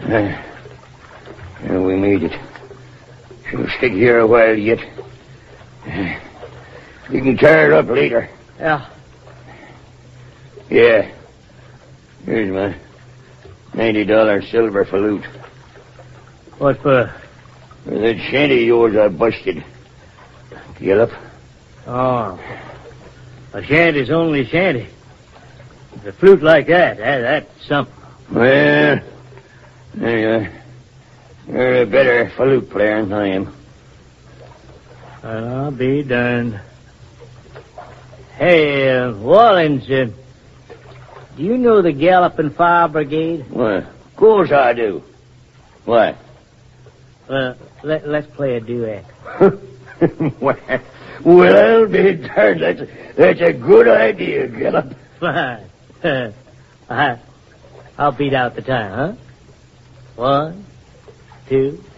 We made it. She'll stick here a while yet. You can tear it up later. Yeah. Yeah. Here's my $90 silver for loot. What for? For that shanty of yours I busted. Gallop. Oh. A shanty's only a shanty. With a flute like that's something. Well, anyway, you're a better flute player than I am. Well, I'll be darned. Hey, Wallins, do you know the Galloping Fire Brigade? Well, of course I do. What? Let's play a duet. well, I'll be darned. That's a good idea, Gallop. Fine. I'll beat out the time, huh? 1, 2,